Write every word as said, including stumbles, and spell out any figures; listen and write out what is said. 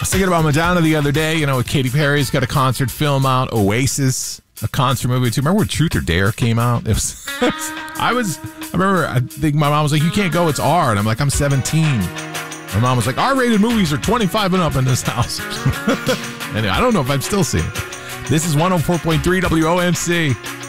was thinking about Madonna the other day. You know, Katy Perry's got a concert film out. Oasis, a concert movie too. Remember when Truth or Dare came out? It was. I was. I remember. I think my mom was like, "You can't go. It's R." And I'm like, "I'm seventeen." My mom was like, "R-rated movies are twenty-five and up in this house." Anyway, I don't know if I'm still seeing it. This is one oh four point three W O M C.